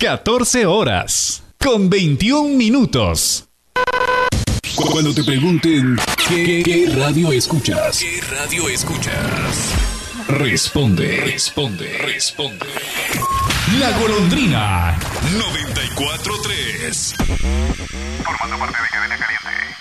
14 horas con 21 minutos. Cuando te pregunten ¿qué radio escuchas? ¿Qué radio escuchas? Responde. La Golondrina 94.3. Formando parte de Cadena Caliente.